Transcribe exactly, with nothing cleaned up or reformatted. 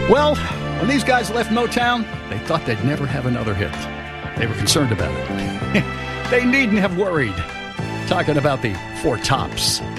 Well, when these guys left Motown, they thought they'd never have another hit. They were concerned about it. They needn't have worried. Talking about the Four Tops.